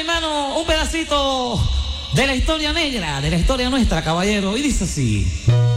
Un pedacito de la historia negra, de la historia nuestra, caballero. Y dice así.